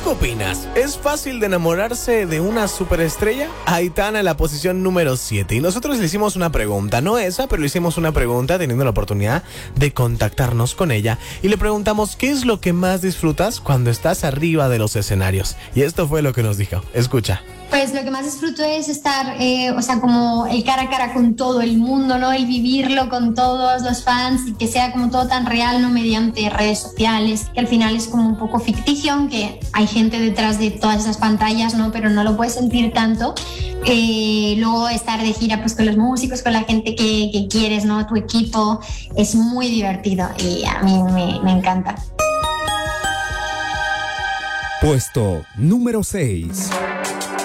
qué opinas? ¿Es fácil de enamorarse de una superestrella? Aitana en la posición número 7. Y nosotros le hicimos una pregunta, no esa, pero le hicimos una pregunta teniendo la oportunidad de contactarnos con ella. Y le preguntamos, ¿qué es lo que más disfrutas cuando estás arriba de los escenarios? Y esto fue lo que nos dijo. Escucha. Pues lo que más disfruto es estar, como el cara a cara con todo el mundo, ¿no? El vivirlo con todos los fans y que sea como todo tan real, ¿no? Mediante redes sociales, que al final es como un poco ficticio, aunque hay gente detrás de todas esas pantallas, ¿no? Pero no lo puedes sentir tanto. Luego estar de gira pues con los músicos, con la gente que quieres, ¿no? Tu equipo, es muy divertido y a mí me encanta. Puesto número 6.